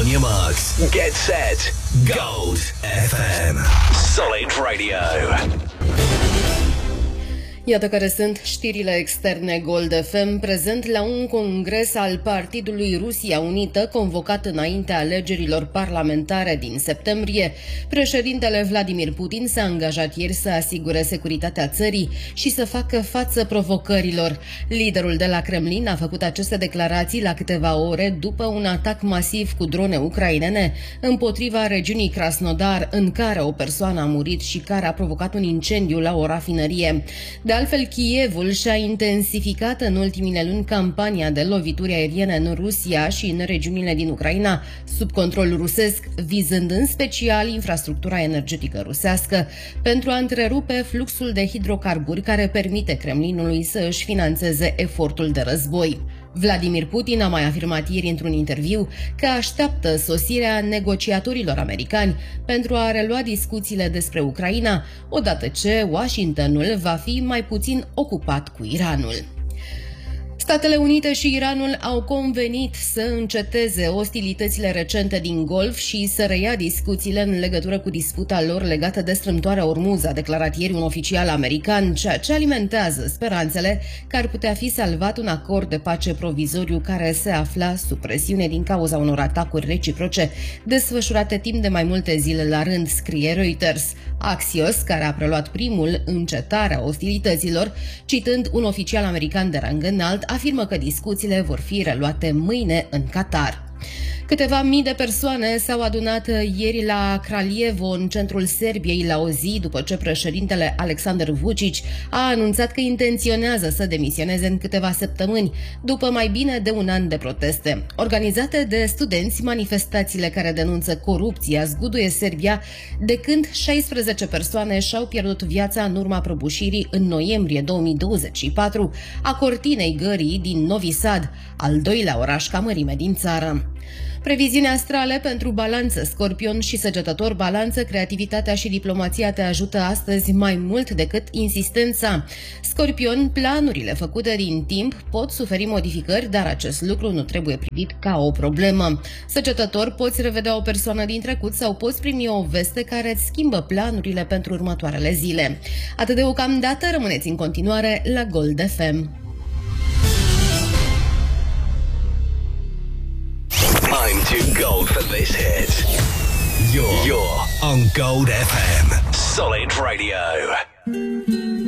your marks. Get set. Gold FM. Solid Radio. Iată care sunt știrile externe Gold FM, prezent la un congres al Partidului Rusia Unită, convocat înaintea alegerilor parlamentare din septembrie. Președintele Vladimir Putin s-a angajat ieri să asigure securitatea țării și să facă față provocărilor. Liderul de la Kremlin a făcut aceste declarații la câteva ore după un atac masiv cu drone ucrainene împotriva regiunii Krasnodar, în care o persoană a murit și care a provocat un incendiu la o rafinărie. De altfel, Kievul și-a intensificat în ultimile luni campania de lovituri aeriene în Rusia și în regiunile din Ucraina sub control rusesc, vizând în special infrastructura energetică rusească pentru a întrerupe fluxul de hidrocarburi care permite Kremlinului să își finanțeze efortul de război. Vladimir Putin a mai afirmat ieri într-un interviu că așteaptă sosirea negociatorilor americani pentru a relua discuțiile despre Ucraina, odată ce Washingtonul va fi mai puțin ocupat cu Iranul. Statele Unite și Iranul au convenit să înceteze ostilitățile recente din Golf și să reia discuțiile în legătură cu disputa lor legată de strâmtoarea Ormuz, a declarat ieri un oficial american, ceea ce alimentează speranțele că ar putea fi salvat un acord de pace provizoriu care se afla sub presiune din cauza unor atacuri reciproce desfășurate timp de mai multe zile la rând, scrie Reuters. Axios, care a preluat primul încetarea ostilităților, citând un oficial american de rang înalt, afirmă că discuțiile vor fi reluate mâine în Qatar. Câteva mii de persoane s-au adunat ieri la Kraljevo, în centrul Serbiei, la o zi după ce președintele Aleksandar Vučić a anunțat că intenționează să demisioneze în câteva săptămâni, după mai bine de un an de proteste. Organizate de studenți, manifestațiile care denunță corupția zguduie Serbia de când 16 persoane și-au pierdut viața în urma prăbușirii în noiembrie 2024 a cortinei gării din Novi Sad, al doilea oraș ca mărime din țară. Previziuni astrale pentru Balanță, Scorpion și Săgetător. Balanță, creativitatea și diplomația te ajută astăzi mai mult decât insistența. Scorpion, planurile făcute din timp pot suferi modificări, dar acest lucru nu trebuie privit ca o problemă. Săgetător, poți revedea o persoană din trecut sau poți primi o veste care îți schimbă planurile pentru următoarele zile. Atât deocamdată, rămâneți în continuare la Gold FM. I'm too gold for this hit. You're on Gold FM. Solid Radio.